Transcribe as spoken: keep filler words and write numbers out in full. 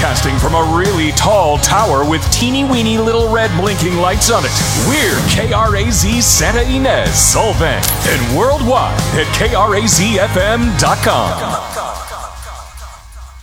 Broadcasting from a really tall tower with teeny weeny little red blinking lights on it. We're K R A Z Santa Ynez, Solvang, and worldwide at K R A Z F M dot com.